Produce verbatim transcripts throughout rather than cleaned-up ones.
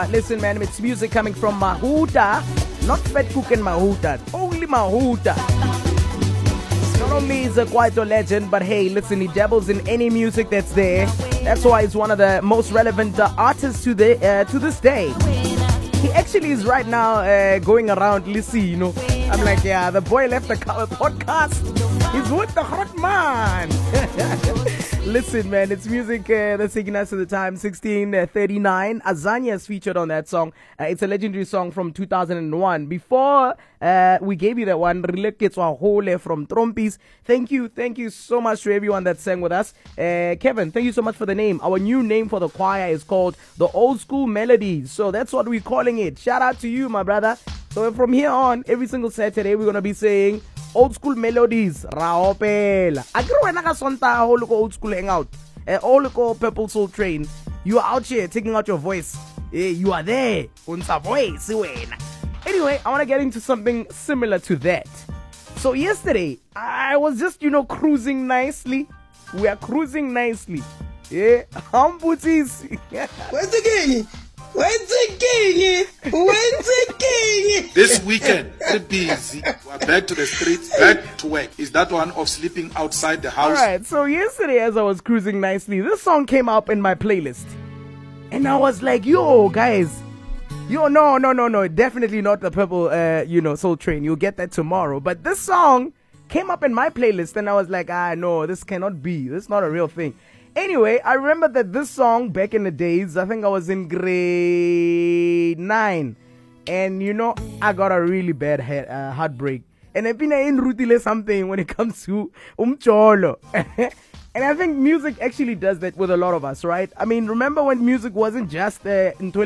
Listen, man, it's music coming from Mahuta. Not Fat Cook and Mahuta. Only Mahuta. Not only is a quite a legend, but hey, listen, he dabbles in any music that's there. That's why he's one of the most relevant uh, artists to the uh, to this day. He actually is right now uh, going around, listen, you know. I'm like, yeah, the boy left the podcast. He's with the hot man. Listen, man, it's music uh, that's taking us to the time, sixteen thirty-nine. Azania is featured on that song. Uh, it's a legendary song from two thousand one. Before uh, we gave you that one, Rileketswa Hole from Trompis. Thank you, thank you so much to everyone that sang with us. Uh, Kevin, thank you so much for the name. Our new name for the choir is called The Old School Melodies. So that's what we're calling it. Shout out to you, my brother. So from here on, every single Saturday, we're going to be saying Old School Melodies. Raopela. Agro wena ka sonta ho loko Old School hangout. Eh all loko Purple Soul Train. You are out here taking out your voice. Eh, you are there. Unsa voice wena. Anyway, I want to get into something similar to that. So yesterday, I was just, you know, cruising nicely. We are cruising nicely. Yeah, humbuties. Where's the king? Where's the king? Where's the king? This weekend, very busy. We're back to the streets, back to work. Is that one of sleeping outside the house? Alright, so yesterday as I was cruising nicely, this song came up in my playlist. And I was like, yo, guys. Yo, no, no, no, no. Definitely not the Purple, uh, you know, Soul Train. You'll get that tomorrow. But this song came up in my playlist and I was like, ah, no, this cannot be. This is not a real thing. Anyway, I remember that this song back in the days, I think I was in grade nine. And, you know, I got a really bad head, uh, heartbreak. And I've been in rutile something when it comes to umcholo. And I think music actually does that with a lot of us, right? I mean, remember when music wasn't just uh, you,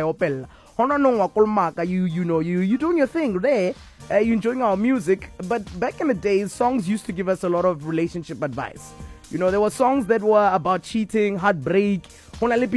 you know, you, you doing your thing there. Uh, you enjoying our music. But back in the days, songs used to give us a lot of relationship advice. You know, there were songs that were about cheating, heartbreak. Let's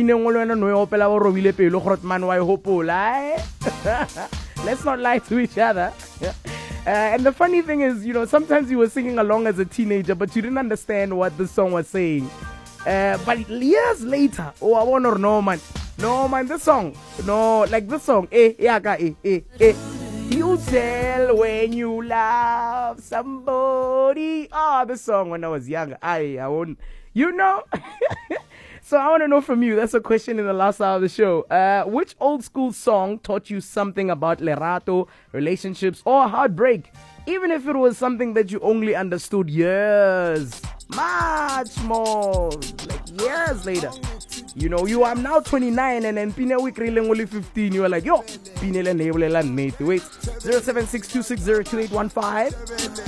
not lie to each other. Uh, and the funny thing is, you know, sometimes you were singing along as a teenager, but you didn't understand what the song was saying. Uh, but years later, oh, I want to know, man. No, man, this song. No, like this song. Eh, eh, eh, eh, eh. You tell when you love somebody. Oh, the song when I was young. I, I won't, you know. So I want to know from you. That's a question in the last hour of the show. Uh, which old school song taught you something about lerato, relationships, or heartbreak? Even if it was something that you only understood years, much more, like years later. You know, you are now twenty-nine and then Pine week only fifteen. You are like, yo, Pine le wait. zero seven six two six zero two eight one five